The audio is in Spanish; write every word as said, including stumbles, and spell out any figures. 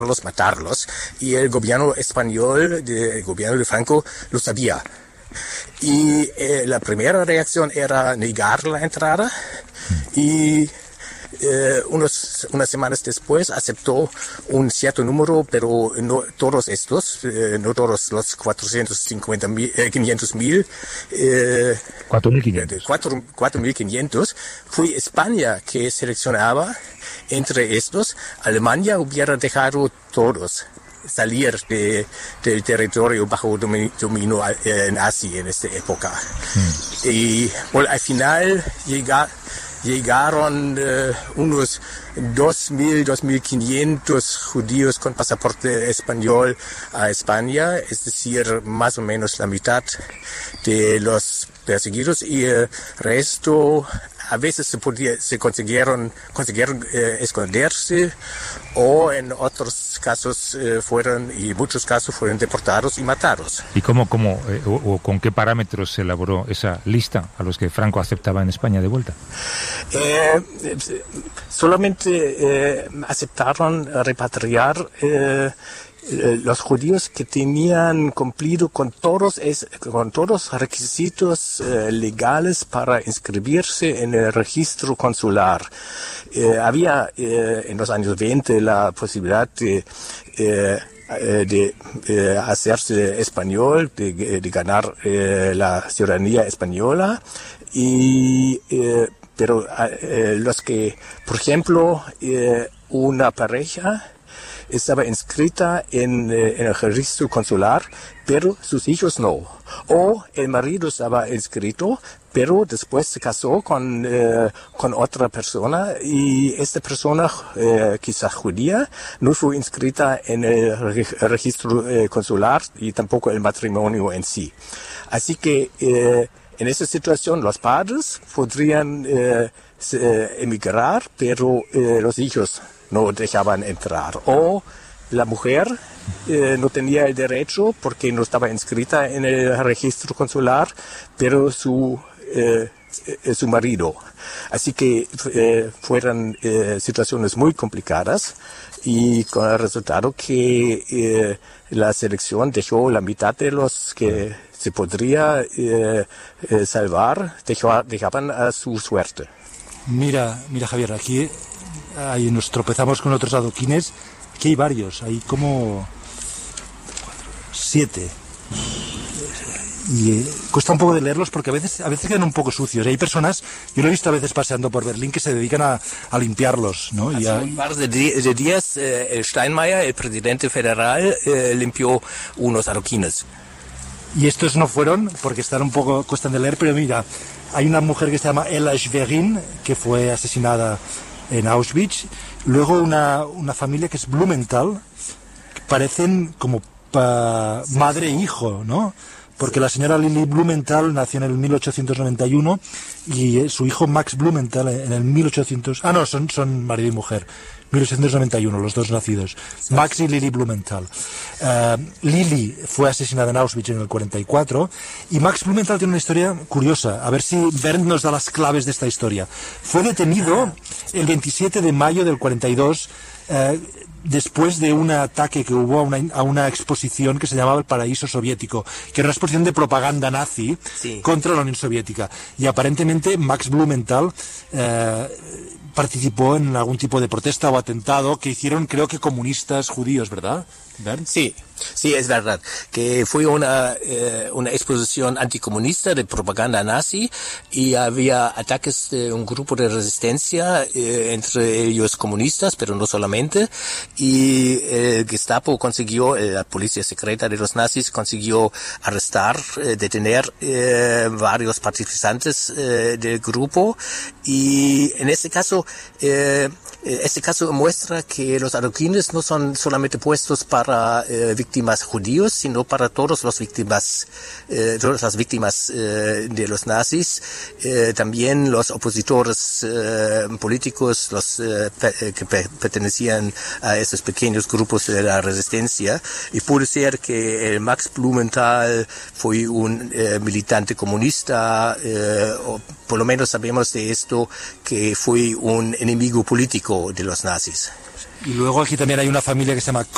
matarlos, y el gobierno español, de, el gobierno de Franco, lo sabía. Y eh, la primera reacción era negar la entrada, y eh, unos, unas semanas después aceptó un cierto número, pero no todos estos, eh, no todos los cuatrocientos cincuenta mil, eh, quinientos mil, eh, cuatro mil quinientos. cuatro mil quinientos, fue España que seleccionaba entre estos. Alemania hubiera dejado todos salir de, del territorio bajo dominio, dominio eh, nazi en esta época. Mm. Y bueno, al final llega, llegaron eh, unos dos mil, dos mil quinientos judíos con pasaporte español a España, es decir, más o menos la mitad de los perseguidos, y el resto a veces se, podía, se consiguieron, consiguieron eh, esconderse, o en otros casos eh, fueron, y muchos casos fueron deportados y matados. ¿Y cómo, cómo eh, o, o con qué parámetros se elaboró esa lista a los que Franco aceptaba en España de vuelta? Eh, solamente eh, aceptaron repatriar eh, los judíos que tenían cumplido con todos es, con todos los requisitos eh, legales para inscribirse en el registro consular. Eh, había eh, en los años veinte la posibilidad de eh, de eh, hacerse español, de, de ganar eh, la ciudadanía española, y eh, pero eh, los que, por ejemplo, eh, una pareja estaba inscrita en, eh, en el registro consular, pero sus hijos no. O el marido estaba inscrito, pero después se casó con, eh, con otra persona, y esta persona, eh, quizás judía, no fue inscrita en el reg- registro eh, consular, y tampoco el matrimonio en sí. Así que eh, en esa situación los padres podrían eh, se, emigrar, pero eh, los hijos no dejaban entrar. O la mujer eh, no tenía el derecho porque no estaba inscrita en el registro consular, pero su, eh, su marido. Así que eh, fueron eh, situaciones muy complicadas, y con el resultado que eh, la selección dejó la mitad de los que se podría eh, eh, salvar, dejó, dejaban a su suerte. Mira, mira Javier, aquí ahí nos tropezamos con otros adoquines. Aquí hay varios, hay como siete. Y eh, cuesta un poco de leerlos porque a veces a veces quedan un poco sucios. Hay personas, yo lo he visto a veces paseando por Berlín, que se dedican a, a limpiarlos, ¿no? Hace y a, un par de, de días eh, el Steinmeier, el presidente federal, eh, limpió unos adoquines. Y estos no fueron porque están un poco, cuestan de leer, pero mira, hay una mujer que se llama Ella Schwerin, que fue asesinada en Auschwitz. Luego una, una familia que es Blumenthal, que parecen como pa, madre e hijo, ¿no? Porque la señora Lili Blumenthal nació en el mil ochocientos noventa y uno y su hijo Max Blumenthal en el mil ochocientos... Ah, no, son, son marido y mujer. mil ochocientos noventa y uno, los dos nacidos. Max y Lili Blumenthal. Uh, Lili fue asesinada en Auschwitz en el cuarenta y cuatro, y Max Blumenthal tiene una historia curiosa. A ver si Bernd nos da las claves de esta historia. Fue detenido el veintisiete de mayo del cuarenta y dos, uh, después de un ataque que hubo a una, a una exposición que se llamaba El Paraíso Soviético, que era una exposición de propaganda nazi, sí, contra la Unión Soviética. Y aparentemente Max Blumenthal eh, participó en algún tipo de protesta o atentado que hicieron, creo que comunistas judíos, ¿verdad? ¿Bernd? Sí, sí, es verdad, que fue una, eh, una exposición anticomunista de propaganda nazi, y había ataques de un grupo de resistencia, eh, entre ellos comunistas, pero no solamente, y el Gestapo consiguió, eh, la policía secreta de los nazis consiguió arrestar, eh, detener eh, varios participantes eh, del grupo, y en este caso, eh, este caso muestra que los adoquines no son solamente puestos para eh, víctimas judíos, sino para todos los víctimas, eh, todas las víctimas eh, de los nazis, eh, también los opositores eh, políticos, los eh, pe- que pe- pertenecían a esos pequeños grupos de la resistencia. Y puede ser que el Max Blumenthal fue un eh, militante comunista, eh, o por lo menos sabemos de esto, que fue un enemigo político de los nazis. Y luego aquí también hay una familia que se llama